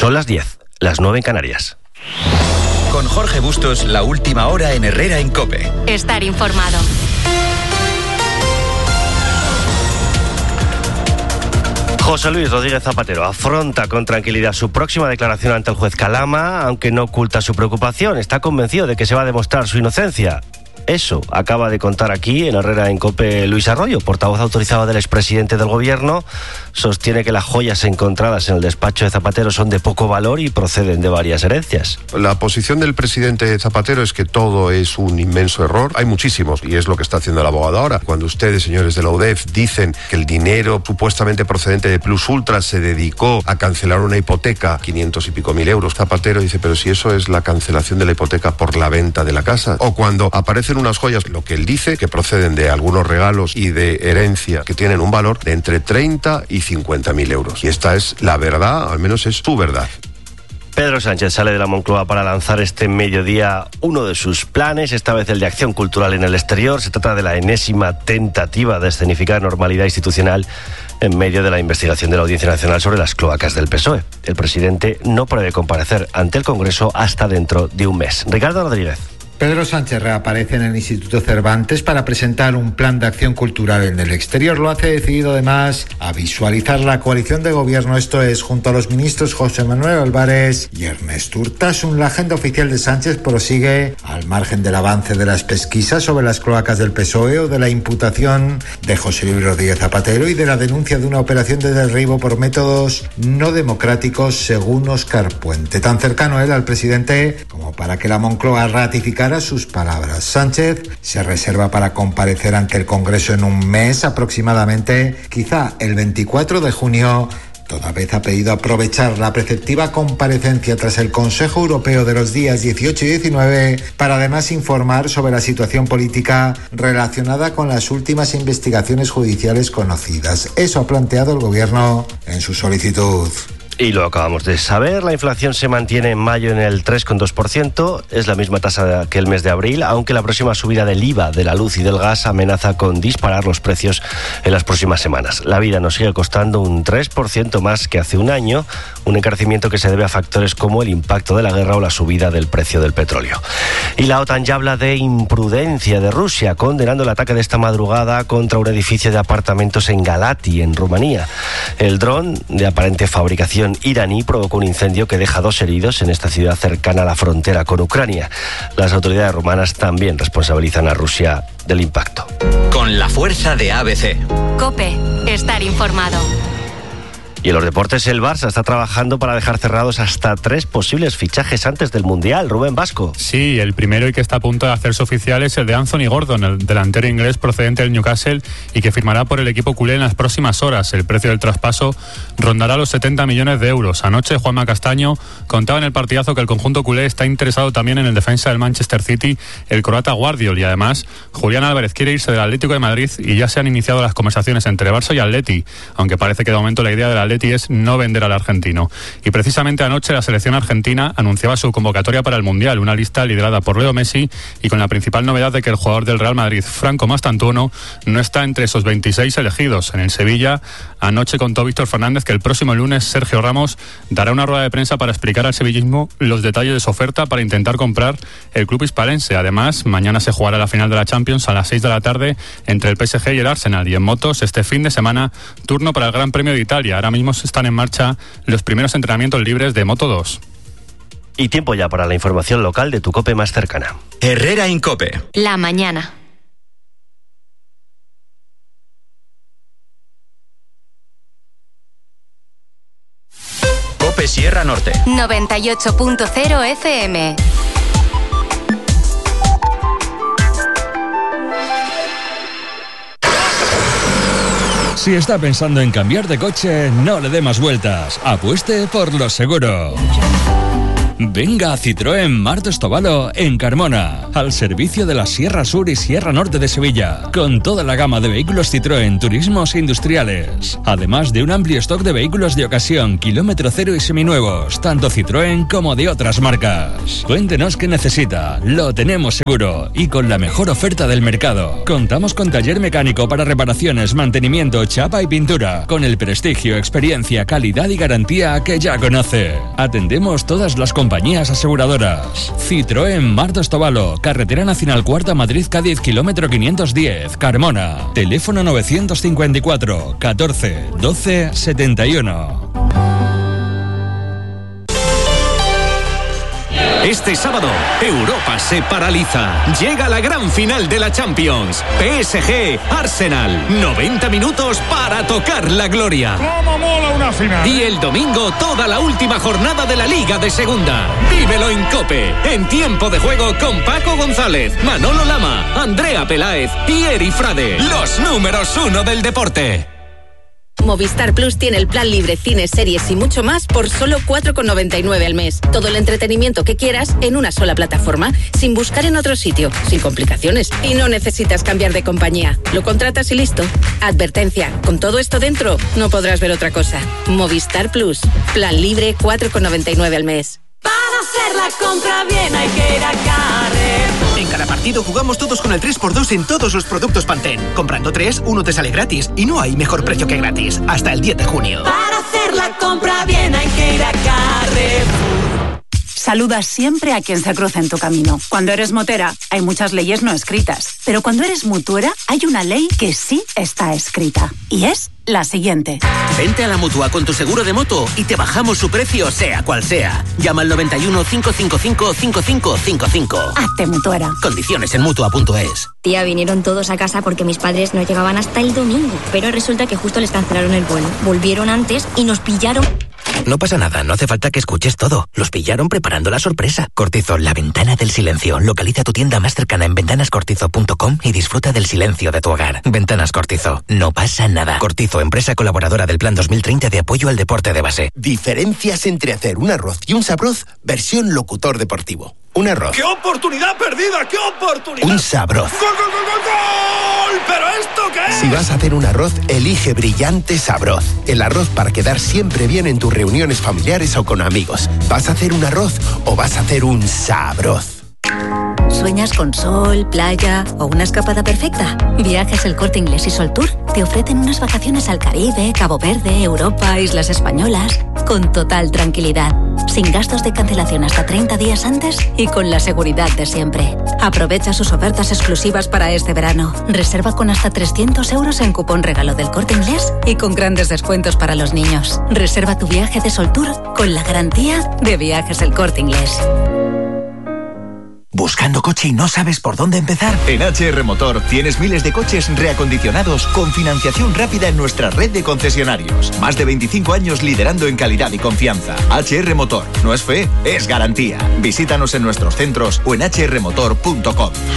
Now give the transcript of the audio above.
Son las 10, las 9 en Canarias. Con Jorge Bustos, la última hora en Herrera en COPE. Estar informado. José Luis Rodríguez Zapatero afronta con tranquilidad su próxima declaración ante el juez Calama, aunque no oculta su preocupación. Está convencido de que se va a demostrar su inocencia. Eso acaba de contar aquí en Herrera en COPE Luis Arroyo, portavoz autorizado del expresidente del Gobierno. Sostiene que las joyas encontradas en el despacho de Zapatero son de poco valor y proceden de varias herencias. La posición del presidente Zapatero es que todo es un inmenso error. Hay muchísimos, y es lo que está haciendo el abogado ahora. Cuando ustedes, señores de la UDEF, dicen que el dinero supuestamente procedente de Plus Ultra se dedicó a cancelar una hipoteca, 500 y pico mil euros, Zapatero dice, pero si eso es la cancelación de la hipoteca por la venta de la casa. O cuando aparecen unas joyas, lo que él dice, que proceden de algunos regalos y de herencia que tienen un valor de entre 30 y 50.000 euros. Y esta es la verdad, al menos es su verdad. Pedro Sánchez sale de la Moncloa para lanzar este mediodía uno de sus planes, esta vez el de acción cultural en el exterior. Se trata de la enésima tentativa de escenificar normalidad institucional en medio de la investigación de la Audiencia Nacional sobre las cloacas del PSOE. El presidente no prevé comparecer ante el Congreso hasta dentro de un mes. Ricardo Rodríguez. Pedro Sánchez reaparece en el Instituto Cervantes para presentar un plan de acción cultural en el exterior. Lo hace decidido además a visualizar la coalición de gobierno, esto es, junto a los ministros José Manuel Álvarez y Ernest Urtasun. La agenda oficial de Sánchez prosigue al margen del avance de las pesquisas sobre las cloacas del PSOE o de la imputación de José Luis Rodríguez Zapatero y de la denuncia de una operación de derribo por métodos no democráticos, según Óscar Puente. Tan cercano él al presidente como para que la Moncloa ratificara sus palabras. Sánchez se reserva para comparecer ante el Congreso en un mes aproximadamente, quizá el 24 de junio. Toda vez ha pedido aprovechar la preceptiva comparecencia tras el Consejo Europeo de los días 18 y 19 para además informar sobre la situación política relacionada con las últimas investigaciones judiciales conocidas. Eso ha planteado el Gobierno en su solicitud. Y lo acabamos de saber, la inflación se mantiene en mayo en el 3,2%, es la misma tasa que el mes de abril, aunque la próxima subida del IVA de la luz y del gas amenaza con disparar los precios en las próximas semanas. La vida nos sigue costando un 3% más que hace un año, un encarecimiento que se debe a factores como el impacto de la guerra o la subida del precio del petróleo. Y la OTAN ya habla de imprudencia de Rusia, condenando el ataque de esta madrugada contra un edificio de apartamentos en Galati, en Rumanía. El dron, de aparente fabricación iraní, provocó un incendio que deja 2 heridos en esta ciudad cercana a la frontera con Ucrania. Las autoridades rumanas también responsabilizan a Rusia del impacto. Con la fuerza de ABC. COPE, estar informado. Y en los deportes, el Barça está trabajando para dejar cerrados hasta 3 posibles fichajes antes del Mundial. Rubén Vasco. Sí, el primero y que está a punto de hacerse oficial es el de Anthony Gordon, el delantero inglés procedente del Newcastle y que firmará por el equipo culé en las próximas horas. El precio del traspaso rondará los 70 millones de euros. Anoche, Juanma Castaño contaba en el partidazo que el conjunto culé está interesado también en el defensa del Manchester City, el croata Guardiol, y además Julián Álvarez quiere irse del Atlético de Madrid y ya se han iniciado las conversaciones entre Barça y Atleti, aunque parece que de momento la idea del Atleti es no vender al argentino. Y precisamente anoche la selección argentina anunciaba su convocatoria para el Mundial, una lista liderada por Leo Messi y con la principal novedad de que el jugador del Real Madrid, Franco Mastantuono, no está entre esos 26 elegidos. En el Sevilla, anoche contó Víctor Fernández que el próximo lunes Sergio Ramos dará una rueda de prensa para explicar al sevillismo los detalles de su oferta para intentar comprar el club hispalense. Además, mañana se jugará la final de la Champions a las 6 de la tarde entre el PSG y el Arsenal. Y en motos, este fin de semana, turno para el Gran Premio de Italia. Ahora mismo están en marcha los primeros entrenamientos libres de Moto2. Y tiempo ya para la información local de tu COPE más cercana. Herrera en COPE. La mañana. COPE Sierra Norte. 98.0 FM. Si está pensando en cambiar de coche, no le dé más vueltas. Apueste por los seguros. Venga a Citroën Mart Estovalo en Carmona, al servicio de la Sierra Sur y Sierra Norte de Sevilla, con toda la gama de vehículos Citroën turismos e industriales, además de un amplio stock de vehículos de ocasión, kilómetro cero y seminuevos, tanto Citroën como de otras marcas. Cuéntenos qué necesita, lo tenemos seguro y con la mejor oferta del mercado. Contamos con taller mecánico para reparaciones, mantenimiento, chapa y pintura, con el prestigio, experiencia, calidad y garantía que ya conoce. Atendemos todas las compañías aseguradoras. Citroën Mart Estovalo, Carretera Nacional Cuarta Madrid-Cádiz, kilómetro 510, Carmona. Teléfono 954 14 12 71. Este sábado, Europa se paraliza. Llega la gran final de la Champions. PSG, Arsenal. 90 minutos para tocar la gloria. ¡Cómo mola una final! Y el domingo, toda la última jornada de la Liga de Segunda. Vívelo en COPE, en tiempo de juego con Paco González, Manolo Lama, Andrea Peláez y Eri Frade. Los números 1 del deporte. Movistar Plus tiene el plan libre, cines, series y mucho más por solo 4,99 al mes. Todo el entretenimiento que quieras en una sola plataforma, sin buscar en otro sitio, sin complicaciones. Y no necesitas cambiar de compañía. Lo contratas y listo. Advertencia, con todo esto dentro, no podrás ver otra cosa. Movistar Plus, plan libre, 4,99 al mes. Para hacer la compra bien hay que ir a Carrefour. En cada partido jugamos todos con el 3x2 en todos los productos Pantene. Comprando 3, uno te sale gratis. Y no hay mejor precio que gratis. Hasta el 10 de junio. Para hacer la compra bien hay que ir a Carrefour. Saluda siempre a quien se cruce en tu camino. Cuando eres motera, hay muchas leyes no escritas. Pero cuando eres mutuera, hay una ley que sí está escrita. Y es la siguiente. Vente a la Mutua con tu seguro de moto y te bajamos su precio, sea cual sea. Llama al 91 555 5555. Hazte mutuera. Condiciones en Mutua.es. Tía, vinieron todos a casa porque mis padres no llegaban hasta el domingo. Pero resulta que justo les cancelaron el vuelo. Volvieron antes y nos pillaron. No pasa nada, no hace falta que escuches todo. Los pillaron preparando la sorpresa. Cortizo, la ventana del silencio. Localiza tu tienda más cercana en ventanascortizo.com y disfruta del silencio de tu hogar. Ventanas Cortizo, no pasa nada. Cortizo, empresa colaboradora del Plan 2030 de apoyo al deporte de base. Diferencias entre hacer un arroz y un sabroz, versión locutor deportivo. Un arroz. ¡Qué oportunidad perdida! ¡Qué oportunidad! Un sabroz. ¡Gol, gol, gol, gol, gol! ¿Pero esto qué es? Si vas a hacer un arroz, elige Brillante Sabroz. El arroz para quedar siempre bien en tus reuniones familiares o con amigos. ¿Vas a hacer un arroz o vas a hacer un sabroz? ¿Sueñas con sol, playa o una escapada perfecta? Viajes El Corte Inglés y Sol Tour te ofrecen unas vacaciones al Caribe, Cabo Verde, Europa, Islas Españolas, con total tranquilidad, sin gastos de cancelación hasta 30 días antes y con la seguridad de siempre. Aprovecha sus ofertas exclusivas para este verano. Reserva con hasta 300 euros en cupón regalo del Corte Inglés y con grandes descuentos para los niños. Reserva tu viaje de Sol Tour con la garantía de Viajes El Corte Inglés. ¿Buscando coche y no sabes por dónde empezar? En HR Motor tienes miles de coches reacondicionados con financiación rápida en nuestra red de concesionarios. Más de 25 años liderando en calidad y confianza. HR Motor, no es fe, es garantía. Visítanos en nuestros centros o en hrmotor.com.